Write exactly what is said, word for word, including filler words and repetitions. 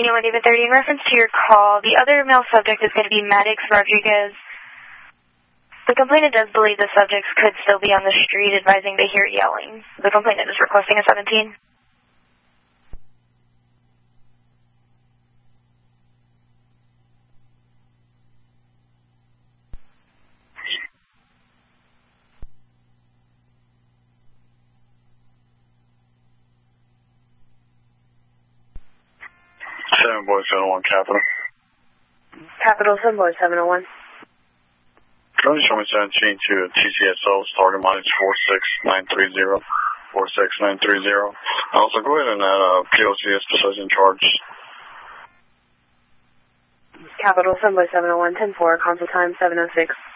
Kilo one David thirty, in reference to your call, the other male subject is going to be Maddox Rodriguez. The complainant does believe the subjects could still be on the street, advising they hear yelling. The complainant is requesting a seventeen. seven boy seven oh one Capital. Capital seven boy seven oh one. Can you show me seventeen to T C S O, starting mileage four six nine three zero. four six nine three zero. Also, go ahead and add a P O C S precision charge. Capital seven boy seven oh one, ten four, console time seven oh six.